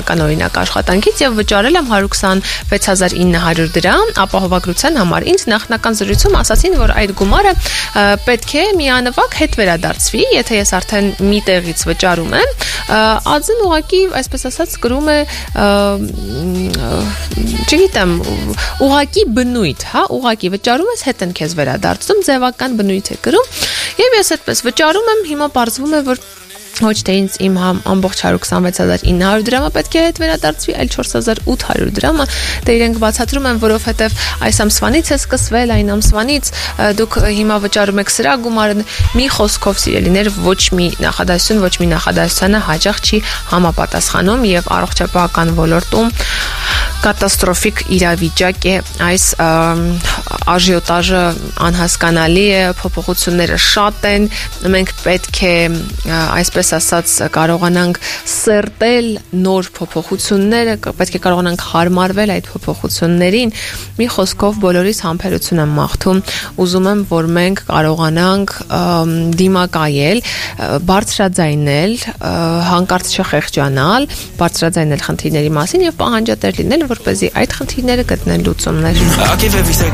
կանոնինակ աշխատանքից եւ վճարել եմ 126,900 դրամ ապահովագրության համար։ Ինձ նախնական զրույցում ասացին, որ այդ գումարը պետք է միանվագ հետ վերադարձվի, եթե ես արդեն մի տեղից վճարում եմ, ԱԶ-ն ուղղակի, այսպես ասած, գրում է, չգիտեմ, ուղղակի բնույթ, հա, ուղղակի վճարում ես, հետ են քեզ վերադարձում, ձևական բնույթ է գրում, եւ ես այդպես վճարում եմ, հիմա պարզվում է, որ ոչ թե ինձ իմ ամբողջ 126,900 դրամը պետք է հետ վերադարձվի, այլ 4,800 դրամը, դե իրենք բացատրում են, որովհետև այս ամսվանից է սկսվել, այն ամսվանից դուք հիմա վճարում եք սրա գումարը, մի խոսքով սիրելիներ, ոչ մի նախադասությունը հաճախ չի համապատասխանում եւ առողջապահական ոլորտում կատաստրոֆիկ իրավիճակ է այս աժիոտաժը անհասկանալի է, փոփոխությունները շատ են, մենք պետք է այսպես ասած կարողանանք սերտել նոր փոփոխությունները, պետք է կարողանանք հարմարվել այդ փոփոխություններին։ Մի խոսքով բոլորիս համբերություն եմ մաղթում, ուզում եմ, որ մենք կարողանանք դիմակայել, բարձրաձայնել, հանկարծ չխեղճանալ, բարձրաձայնել խնդիրների մասին եւ պահանջատեր լինել, որպեսզի այդ խնդիրները գտնեն լուծումներ։